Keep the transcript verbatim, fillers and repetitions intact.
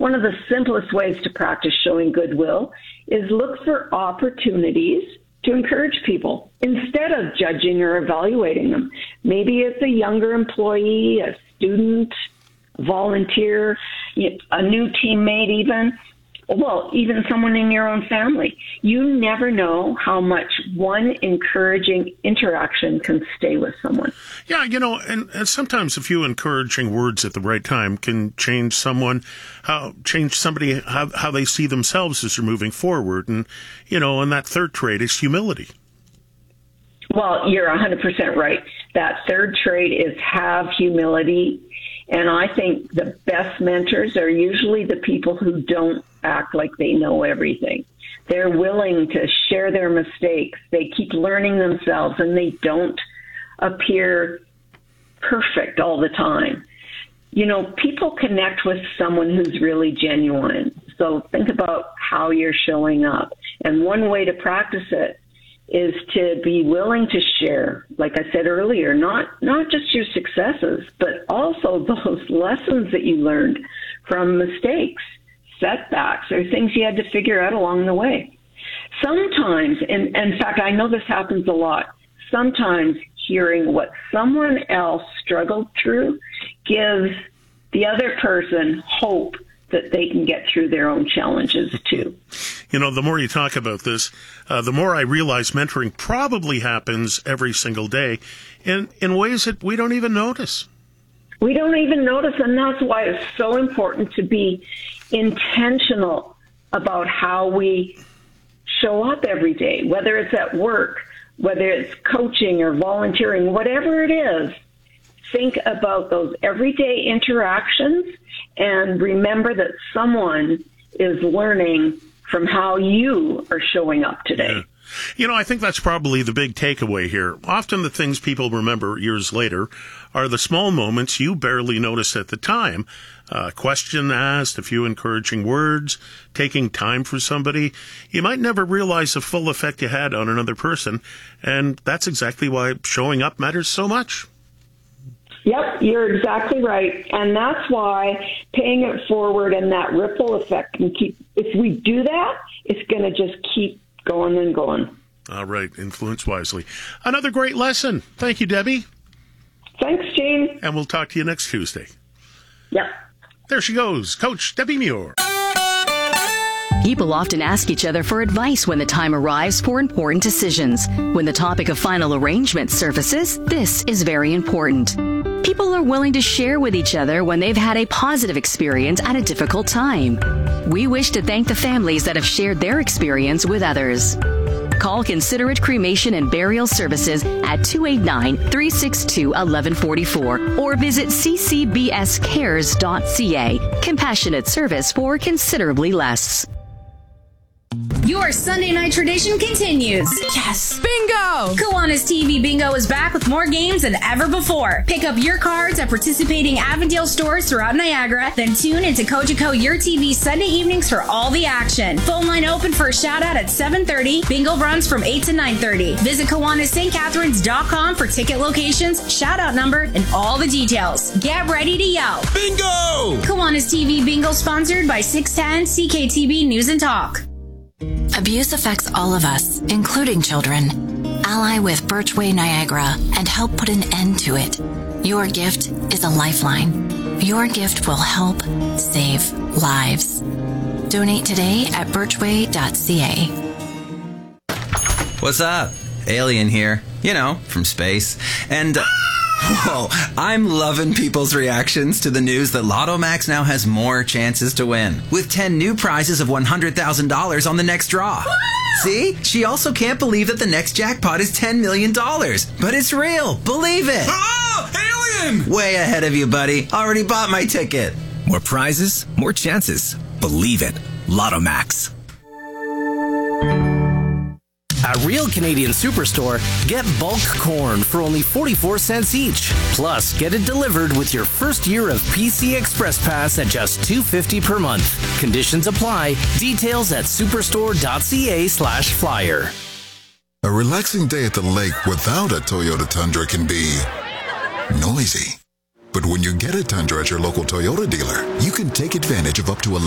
one of the simplest ways to practice showing goodwill is look for opportunities to encourage people instead of judging or evaluating them. Maybe it's a younger employee, a student, volunteer, a new teammate even. Well, even someone in your own family. You never know how much one encouraging interaction can stay with someone. Yeah, you know, and, and sometimes a few encouraging words at the right time can change someone, how change somebody, how, how they see themselves as they're moving forward. And, you know, and that third trait is humility. Well, you're one hundred percent right. That third trait is have humility. And I think the best mentors are usually the people who don't act like they know everything. They're willing to share their mistakes. They keep learning themselves, and they don't appear perfect all the time. You know, people connect with someone who's really genuine. So think about how you're showing up. And one way to practice it is to be willing to share, like I said earlier, not not just your successes, but also those lessons that you learned from mistakes, setbacks, or things you had to figure out along the way. Sometimes, and in fact, I know this happens a lot, sometimes hearing what someone else struggled through gives the other person hope that they can get through their own challenges too. You know, the more you talk about this, uh, the more I realize mentoring probably happens every single day in, in ways that we don't even notice. We don't even notice, and that's why it's so important to be intentional about how we show up every day, whether it's at work, whether it's coaching or volunteering, whatever it is. Think about those everyday interactions and remember that someone is learning from how you are showing up today. Yeah. You know, I think that's probably the big takeaway here. Often the things people remember years later are the small moments you barely noticed at the time. A question asked, a few encouraging words, taking time for somebody. You might never realize the full effect you had on another person, and that's exactly why showing up matters so much. Yep, you're exactly right. And that's why paying it forward and that ripple effect can keep, if we do that, it's going to just keep going and going. All right, influence wisely. Another great lesson. Thank you, Debbie. Thanks, Gene. And we'll talk to you next Tuesday. Yep. There she goes, Coach Debbie Muir. People often ask each other for advice when the time arrives for important decisions. When the topic of final arrangement surfaces, this is very important. People are willing to share with each other when they've had a positive experience at a difficult time. We wish to thank the families that have shared their experience with others. Call Considerate Cremation and Burial Services at two eight nine, three six two, one one four four or visit c c b s cares dot c a. Compassionate service for considerably less. Your Sunday night tradition continues. Yes! Bingo! Kiwanis T V Bingo is back with more games than ever before. Pick up your cards at participating Avondale stores throughout Niagara, then tune into Cogeco Your T V Sunday evenings for all the action. Phone line open for a shout out at seven thirty. Bingo runs from eight to nine thirty. Visit Kiwanis St Catharines dot com for ticket locations, shout out number, and all the details. Get ready to yell. Bingo! Kiwanis T V Bingo sponsored by six ten C K T B News and Talk. Abuse affects all of us, including children. Ally with Birchway Niagara and help put an end to it. Your gift is a lifeline. Your gift will help save lives. Donate today at birchway dot c a. What's up? Alien here. You know, from space. And... Uh, Whoa, I'm loving people's reactions to the news that Lotto Max now has more chances to win, with ten new prizes of one hundred thousand dollars on the next draw. See? She also can't believe that the next jackpot is ten million dollars. But it's real. Believe it. Oh, alien! Way ahead of you, buddy. Already bought my ticket. More prizes, more chances. Believe it. Lotto Max. At Real Canadian Superstore, get bulk corn for only forty-four cents each. Plus, get it delivered with your first year of P C Express Pass at just two dollars and fifty cents per month. Conditions apply. Details at superstore dot c a slash flyer. A relaxing day at the lake without a Toyota Tundra can be noisy. But when you get a Tundra at your local Toyota dealer, you can take advantage of up to